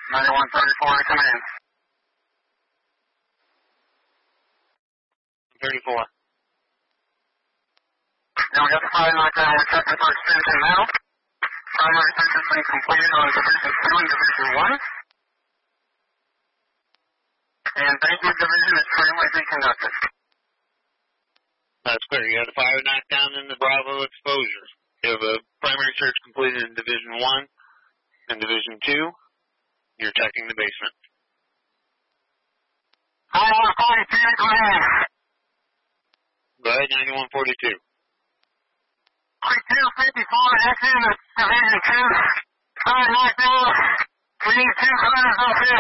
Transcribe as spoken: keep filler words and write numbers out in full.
ninety-one thirty-four, come in. thirty-four. Now we got the fire knockdown. We're checking for extension now. Primary search has been completed on Division two and Division one. And banking division is currently being conducted. That's clear. You have the fire knockdown and the Bravo exposure. You have a primary search completed in Division one and Division two. You're checking the basement. ninety-one forty-two, go ahead. Go ahead, ninety-one forty-two. forty-two fifty-four, exit in Division two. Fire knockdown. We need two cars up here.